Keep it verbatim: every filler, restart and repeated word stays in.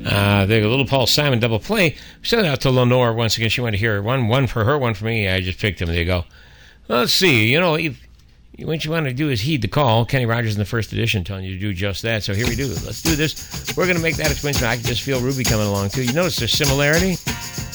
Uh, the little Paul Simon double play. Send it out to Lenore once again. She wanted to hear one, one for her, one for me. I just picked them. There you go. Well, let's see. You know, if, what you want to do is heed the call. Kenny Rogers in the first edition telling you to do just that. So here we do. Let's do this. We're going to make that explain. I can just feel Ruby coming along too. You notice there's similarity?